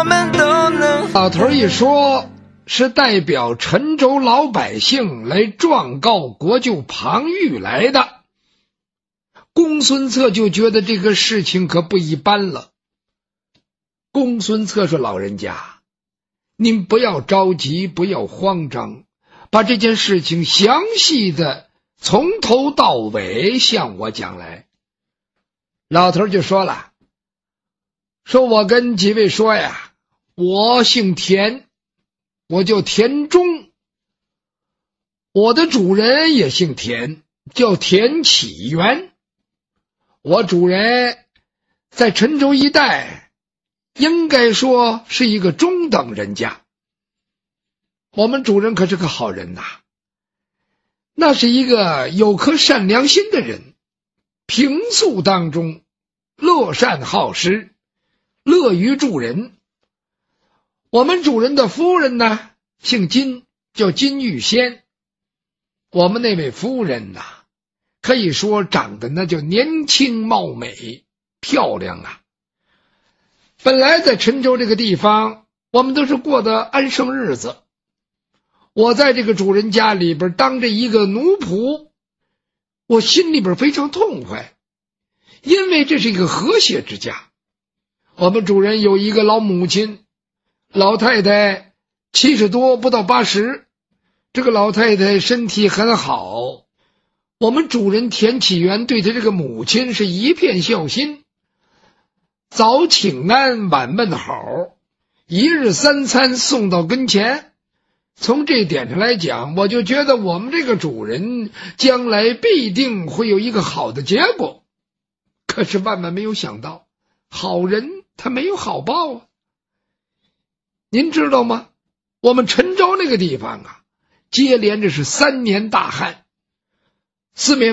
我们都能。 老头一说，是代表陈州老百姓来状告国舅庞玉来的。公孙策就觉得这个事情可不一般了。公孙策说：“老人家，您不要着急，不要慌张，把这件事情详细的从头到尾向我讲来。”老头就说了：“说我跟几位说呀，我姓田，我叫田中，我的主人也姓田，叫田启元。我主人在陈州一带应该说是一个中等人家。我们主人可是个好人呐，那是一个有颗善良心的人，平素当中乐善好施，乐于助人。我们主人的夫人呢，姓金，叫金玉仙。我们那位夫人呐，可以说长得那叫年轻貌美，漂亮啊。本来在陈州这个地方，我们都是过得安生日子。我在这个主人家里边当着一个奴仆，我心里边非常痛快，因为这是一个和谐之家。我们主人有一个老母亲，老太太70多不到80，这个老太太身体很好。我们主人田启元对他这个母亲是一片孝心，早请安晚问好，一日3餐送到跟前。从这点上来讲，我就觉得我们这个主人将来必定会有一个好的结果。可是万万没有想到，好人他没有好报啊。您知道吗？我们陈州那个地方啊，接连着是3年大旱，四面